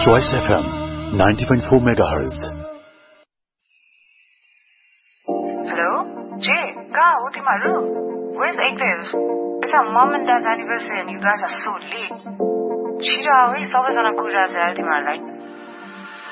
Choice FM 90.4 MHz. Hello? Jay, कहाँ हो तिमीहरू? Where's Active? It's our mom and dad's anniversary and you guys are so late. छिटो आऊ है सबैजना कुरिरहेछ यार तिमीहरूलाई.